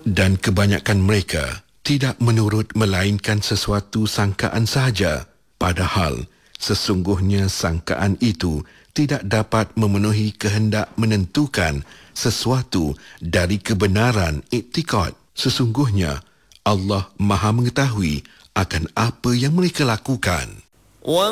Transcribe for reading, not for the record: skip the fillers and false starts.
Dan kebanyakan mereka tidak menurut melainkan sesuatu sangkaan sahaja, padahal sesungguhnya sangkaan itu tidak dapat memenuhi kehendak menentukan sesuatu dari kebenaran iktikad. Sesungguhnya Allah Maha mengetahui akan apa yang mereka lakukan.